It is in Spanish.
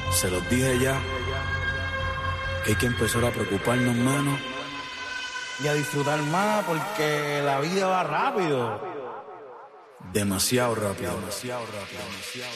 Se los dije ya, que hay que empezar a preocuparnos menos y a disfrutar más porque la vida va rápido. demasiado rápido.